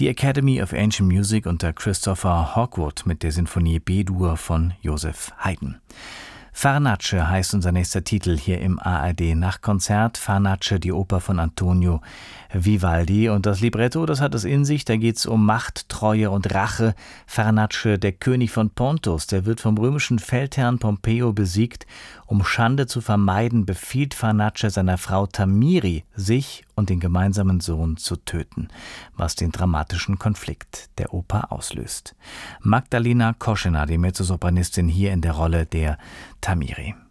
Die Academy of Ancient Music unter Christopher Hogwood mit der Sinfonie B-Dur von Joseph Haydn. Farnace heißt unser nächster Titel hier im ARD-Nachtkonzert. Farnace, die Oper von Antonio Vivaldi. Und das Libretto, das hat es in sich. Da geht es um Macht, Treue und Rache. Farnace, der König von Pontus, der wird vom römischen Feldherrn Pompeo besiegt. Um Schande zu vermeiden, befiehlt Farnace seiner Frau Thamiri, sich und den gemeinsamen Sohn zu töten, was den dramatischen Konflikt der Oper auslöst. Magdalena Koschena, die Mezzosopranistin, hier in der Rolle der Thamiri.